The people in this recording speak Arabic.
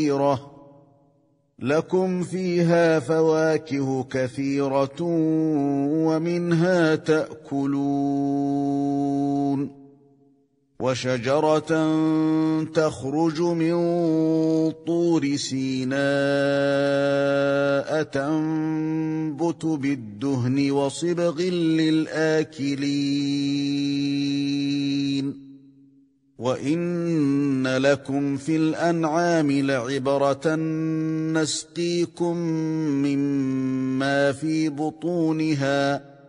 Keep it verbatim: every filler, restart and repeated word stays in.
لكم فيها فواكه كثيرة ومنها تأكلون وشجرة تخرج من طور سيناء تنبت بالدهن وصبغ للآكلين وإن لكم في الأنعام لعبرة نسقيكم مما في بطونها